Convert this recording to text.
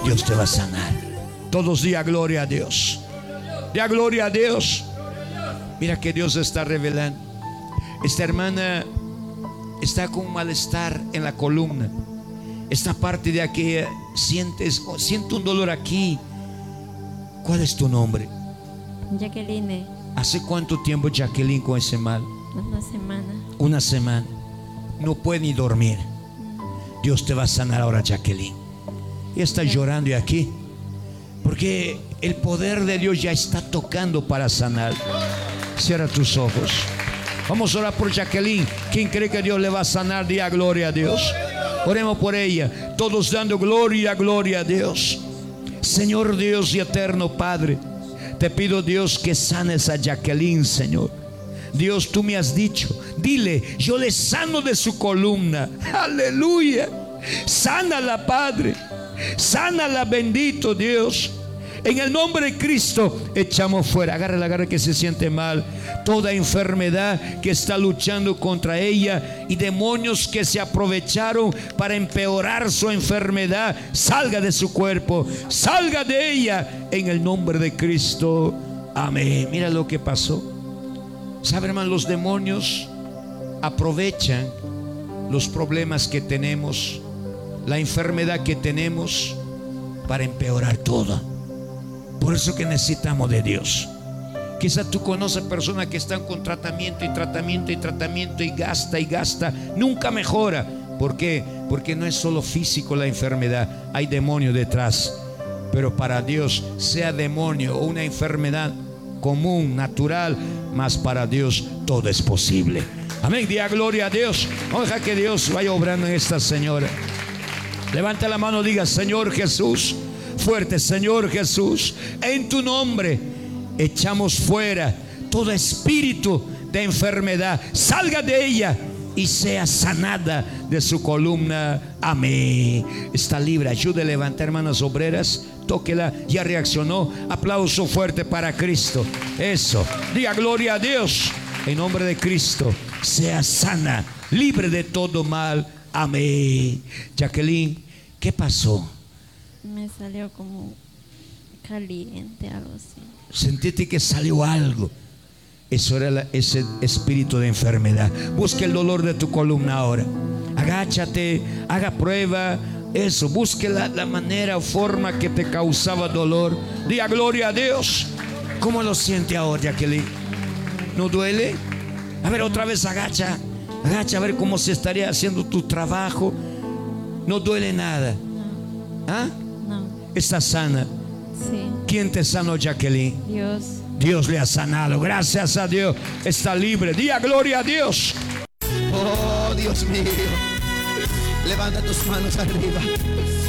Dios te va a sanar. Todos digan gloria a Dios. Diga gloria a Dios. Mira que Dios está revelando. Esta hermana está con un malestar en la columna. Esta parte de aquí siento un dolor aquí. ¿Cuál es tu nombre? Jacqueline. ¿Hace cuánto tiempo Jacqueline con ese mal? Una semana. Una semana. No puede ni dormir. Dios te va a sanar ahora, Jacqueline. Y está llorando aquí porque el poder de Dios ya está tocando para sanar. Cierra tus ojos. Vamos a orar por Jacqueline. ¿Quién cree que Dios le va a sanar? Diga gloria a Dios. Oremos por ella. Todos dando gloria a Dios. Señor Dios y eterno Padre, te pido, Dios, que sanes a Jacqueline, Señor. Dios, tú me has dicho, dile, yo le sano de su columna. Aleluya. Sánala, Padre. Sánala, bendito Dios. En el nombre de Cristo echamos fuera. Agarra que se siente mal. Toda enfermedad que está luchando contra ella y demonios que se aprovecharon para empeorar su enfermedad, salga de su cuerpo, salga de ella en el nombre de Cristo. Amén. Mira lo que pasó. ¿Sabe, hermano? Los demonios aprovechan los problemas que tenemos, la enfermedad que tenemos, para empeorar todo. Por eso que necesitamos de Dios. Quizás tú conoces personas que están con tratamiento y gasta. Nunca mejora. ¿Por qué? Porque no es solo físico la enfermedad, hay demonio detrás. Pero para Dios, sea demonio o una enfermedad común, natural, mas para Dios todo es posible. Amén. Diga gloria a Dios. Vamos a dejar que Dios vaya obrando en esta señora. Levanta la mano, diga: Señor Jesús. Fuerte: Señor Jesús, en tu nombre echamos fuera todo espíritu de enfermedad. Salga de ella y sea sanada de su columna. Amén. Está libre. Ayude a levantar, hermanas obreras. Tóquela. Ya reaccionó. Aplauso fuerte para Cristo. Eso. Diga gloria a Dios. En nombre de Cristo, sea sana, libre de todo mal. Amén. Jacqueline, ¿qué pasó? Me salió como caliente, algo así. Sentiste que salió algo. Eso era ese espíritu de enfermedad. Busque el dolor de tu columna ahora. Agáchate, haga prueba. Eso, busque la manera o forma que te causaba dolor. Diga gloria a Dios. ¿Cómo lo siente ahora, Jacqueline? ¿No duele? A ver, otra vez agacha a ver cómo se estaría haciendo tu trabajo. No duele nada. ¿Ah? No. ¿Está sana? Sí. ¿Quién te sanó, Jacqueline? Dios. Dios le ha sanado. Gracias a Dios. Está libre. Diga gloria a Dios. Oh, Dios mío. Levanta tus manos arriba.